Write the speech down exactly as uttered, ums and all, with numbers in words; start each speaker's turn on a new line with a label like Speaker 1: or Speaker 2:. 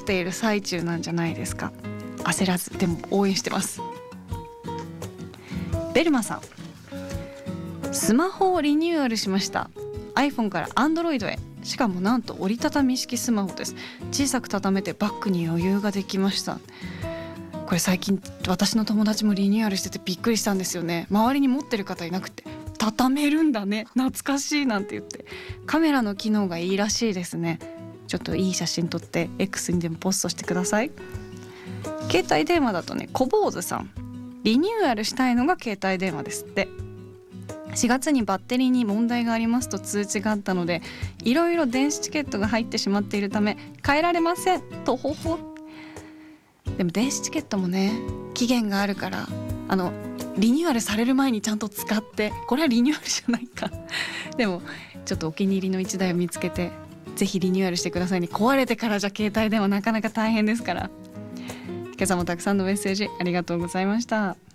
Speaker 1: っている最中なんじゃないですか。焦らず、でも応援してます。ベルマさん、スマホをリニューアルしました。 iPhone から Android へ。しかもなんと折りたたみ式スマホです。小さく畳めてバッグに余裕ができました。これ最近私の友達もリニューアルしててびっくりしたんですよね。周りに持ってる方いなくて、畳めるんだね、懐かしいなんて言って。カメラの機能がいいらしいですね。ちょっといい写真撮って X にでもポストしてください。携帯電話だとね、小坊主さん、リニューアルしたいのが携帯電話ですって。しがつにバッテリーに問題がありますと通知があったので、いろいろ電子チケットが入ってしまっているため変えられませんとほほ。でも電子チケットもね、期限があるから、あのリニューアルされる前にちゃんと使って。これはリニューアルじゃないかでもちょっとお気に入りのいちだいを見つけて、ぜひリニューアルしてくださいね。壊れてからじゃ携帯電話なかなか大変ですから。今朝もたくさんのメッセージありがとうございました。